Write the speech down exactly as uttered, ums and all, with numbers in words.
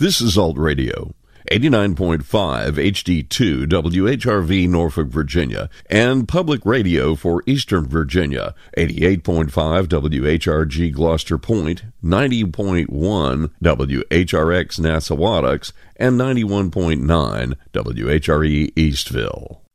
This is Alt Radio, eighty-nine point five H D two W H R V Norfolk, Virginia, and Public Radio for Eastern Virginia, eighty-eight point five W H R G Gloucester Point, ninety point one W H R X Nassawadox, and ninety-one point nine W H R E Eastville.